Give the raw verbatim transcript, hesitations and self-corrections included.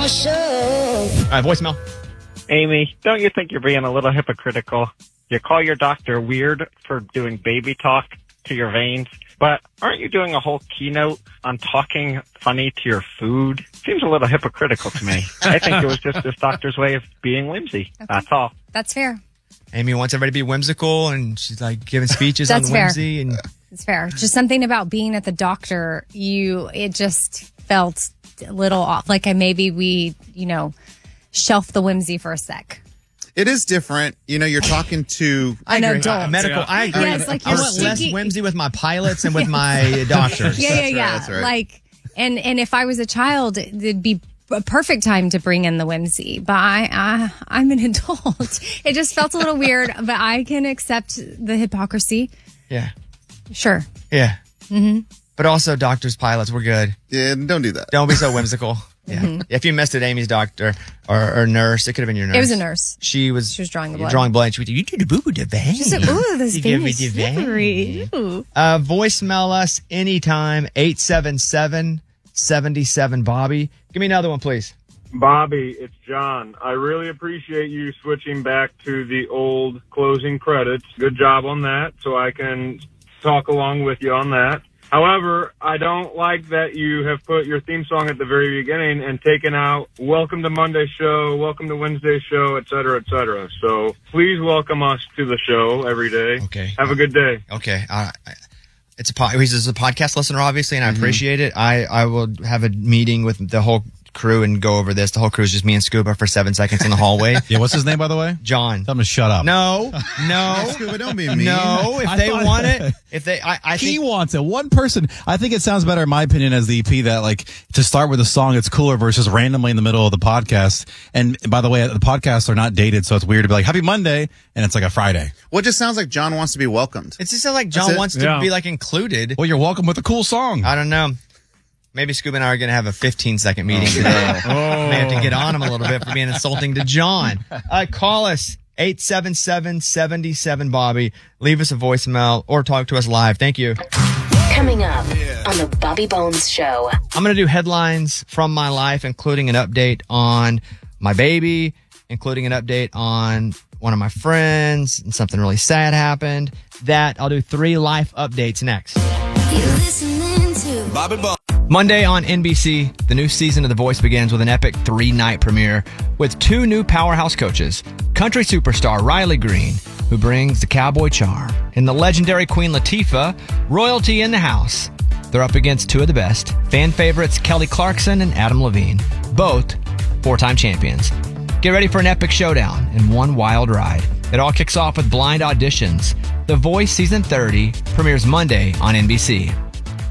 show. All right, voicemail. Amy, don't you think you're being a little hypocritical? You call your doctor weird for doing baby talk to your veins, but aren't you doing a whole keynote on talking funny to your food? Seems a little hypocritical to me. I think it was just this doctor's way of being whimsy. Okay. That's all. That's fair. Amy wants everybody to be whimsical, and she's like giving speeches on the whimsy. And it's fair. Just something about being at the doctor, you it just felt a little off. Like I, maybe we, you know, shelf the whimsy for a sec. It is different. You know, you're talking to an adult. Uh, medical. I agree. Yes, like I you're want less speaking- whimsy with my pilots and with my doctors. Yeah, yeah, That's right, yeah. that's right. Like, and and if I was a child, it'd be a perfect time to bring in the whimsy. But I, I I'm an adult. It just felt a little weird, but I can accept the hypocrisy. Yeah. Sure. Yeah. Mm-hmm. But also, doctors, pilots, we're good. Yeah, don't do that. Don't be so whimsical. Yeah. Mm-hmm. If you missed it, Amy's doctor or, or nurse, it could have been your nurse. It was a nurse. She was. She was drawing the blood. Drawing blood. She was, you do the boo boo the vein. She said, "Ooh, this You vein give me is the vein." slippery." Ooh. Uh, voicemail us anytime. eight seven seven, seven seven Bobby. Give me another one, please. Bobby, it's John. I really appreciate you switching back to the old closing credits. Good job on that, so I can talk along with you on that. However, I don't like that you have put your theme song at the very beginning and taken out welcome to Monday show, welcome to Wednesday show, et cetera, et cetera. So please welcome us to the show every day. Okay. Have a good day. Okay. Uh, it's a po- he's a podcast listener, obviously, and I Mm-hmm. appreciate it. I, I will have a meeting with the whole crew and go over this. The whole crew is just me and Scuba for seven seconds in the hallway. Yeah, what's his name, by the way? John. Tell him to shut up. No, no. Scuba, don't be mean. No, if I they thought- want it, if they, I, I He think. wants it. One person. I think it sounds better, in my opinion, as the E P that, like, to start with a song, it's cooler versus randomly in the middle of the podcast. And by the way, the podcasts are not dated, so it's weird to be like, Happy Monday, and it's like a Friday. Well, it just sounds like John wants to be welcomed. It's just like That's John it? wants to Yeah. be like included. Well, you're welcome with a cool song. I don't know. Maybe Scuba and I are going to have a fifteen second meeting today. Oh. May have to get on him a little bit for being insulting to John. Uh, call us eight seven seven, seven seven Bobby. Leave us a voicemail or talk to us live. Thank you. Coming up on the Bobby Bones Show. I'm going to do headlines from my life, including an update on my baby, including an update on one of my friends, and something really sad happened. That I'll do three life updates next. You listening to Bobby Bones. Monday on N B C, the new season of The Voice begins with an epic three-night premiere with two new powerhouse coaches, country superstar Riley Green, who brings the cowboy charm, and the legendary Queen Latifah, royalty in the house. They're up against two of the best, fan favorites Kelly Clarkson and Adam Levine, both four-time champions. Get ready for an epic showdown and one wild ride. It all kicks off with blind auditions. The Voice Season thirty premieres Monday on N B C.